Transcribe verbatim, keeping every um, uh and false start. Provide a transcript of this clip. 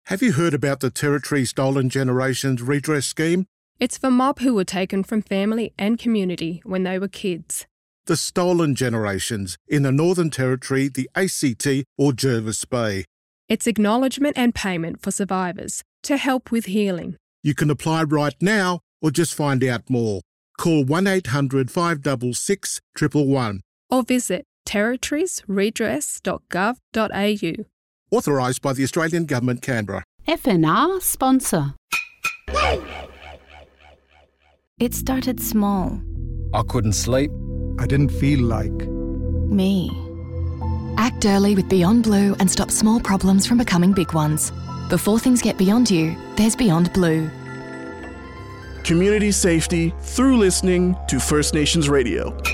Have you heard about the Territory Stolen Generations Redress Scheme? It's for mob who were taken from family and community when they were kids. The stolen generations in the Northern Territory, the A C T or Jervis Bay. It's acknowledgement and payment for survivors to help with healing. You can apply right now or just find out more. Call one eight hundred five six six, one one one. Or visit territories redress dot gov dot a u. Authorised by the Australian Government, Canberra. F N R sponsor. It started small. I couldn't sleep. I didn't feel like Me. Act early with Beyond Blue and stop small problems from becoming big ones. Before things get beyond you, there's Beyond Blue. Community safety through listening to First Nations Radio.